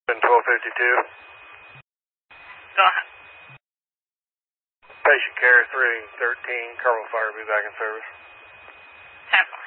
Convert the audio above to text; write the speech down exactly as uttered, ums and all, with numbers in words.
twelve fifty-two. Go ahead. Patient care three thirteen, Carmel Fire will be back in service. ten four.